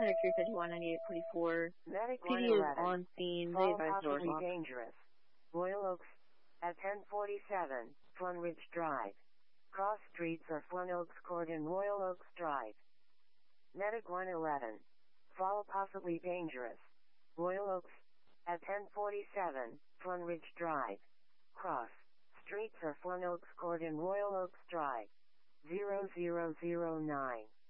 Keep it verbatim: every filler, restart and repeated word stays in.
Center Cruise thirty-one ninety-eight forty-four. Medic P D is on scene. They Fall advise doors possibly locked. dangerous. Royal Oaks at ten forty-seven, Flun Ridge Drive. Cross streets are Flun Oaks Court and Royal Oaks Drive. Medic one eleven. Fall possibly dangerous. Royal Oaks at ten forty-seven, Flun Ridge Drive. Cross streets are Flun Oaks Court and Royal Oaks Drive. zero zero zero nine.